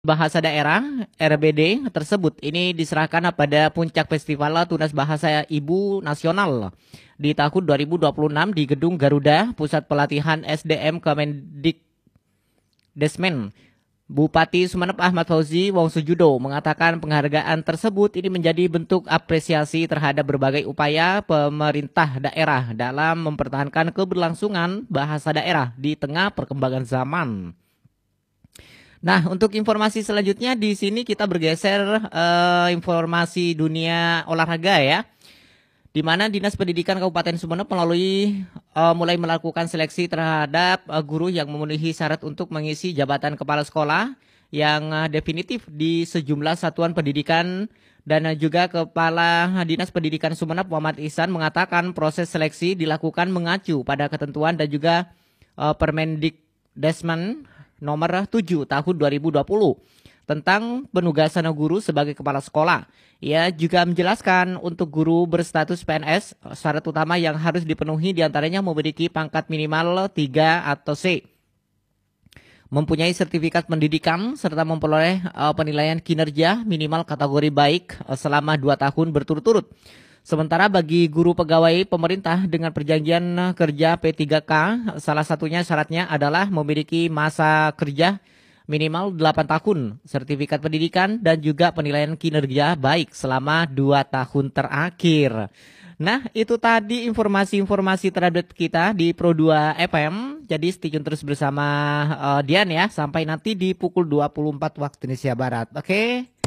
Bahasa Daerah RBD tersebut ini diserahkan pada puncak Festival Tunas Bahasa Ibu Nasional di tahun 2026 di Gedung Garuda, Pusat Pelatihan SDM Kemendikdesmen. Bupati Sumeneb Ahmad Fauzi Wongsujudo mengatakan penghargaan tersebut ini menjadi bentuk apresiasi terhadap berbagai upaya pemerintah daerah dalam mempertahankan keberlangsungan bahasa daerah di tengah perkembangan zaman. Nah, untuk informasi selanjutnya di sini kita bergeser informasi dunia olahraga ya, di mana Dinas Pendidikan Kabupaten Sumeneb mulai melakukan seleksi terhadap guru yang memenuhi syarat untuk mengisi jabatan kepala sekolah yang definitif di sejumlah satuan pendidikan. Dan juga Kepala Dinas Pendidikan Sumeneb Muhammad Ihsan mengatakan proses seleksi dilakukan mengacu pada ketentuan dan juga Permendikdesmen nomor 7 tahun 2020 tentang penugasan guru sebagai kepala sekolah. Ia juga menjelaskan untuk guru berstatus PNS, syarat utama yang harus dipenuhi diantaranya memiliki pangkat minimal 3 atau C, mempunyai sertifikat pendidikan, serta memperoleh penilaian kinerja minimal kategori baik selama 2 tahun berturut-turut. Sementara bagi guru pegawai pemerintah dengan perjanjian kerja P3K, salah satunya syaratnya adalah memiliki masa kerja minimal 8 tahun, sertifikat pendidikan, dan juga penilaian kinerja baik selama 2 tahun terakhir. Nah, itu tadi informasi-informasi terupdate kita di Pro 2 FM. Jadi stay tune terus bersama Dian ya, sampai nanti di pukul 24 waktu Indonesia Barat. Oke?